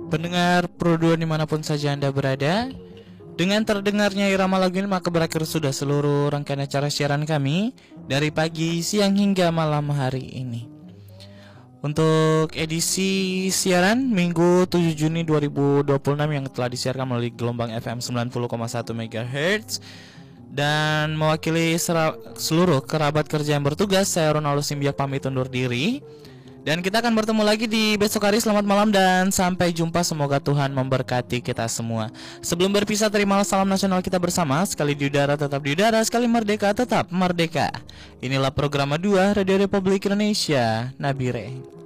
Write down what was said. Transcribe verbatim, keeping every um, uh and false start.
Pendengar Pro dua dimanapun saja Anda berada, dengan terdengarnya irama lagu ini maka berakhir sudah seluruh rangkaian acara siaran kami dari pagi, siang hingga malam hari ini. Untuk edisi siaran Minggu tujuh Juni dua ribu dua puluh enam yang telah disiarkan melalui gelombang F M sembilan puluh koma satu megahertz dan mewakili sera- seluruh kerabat kerja yang bertugas, saya Ronaldo Simbiak pamit undur diri. Dan kita akan bertemu lagi di besok hari. Selamat malam dan sampai jumpa. Semoga Tuhan memberkati kita semua. Sebelum berpisah, terimalah salam nasional kita bersama. Sekali di udara tetap di udara, sekali merdeka tetap merdeka. Inilah program dua Radio Republik Indonesia Nabire.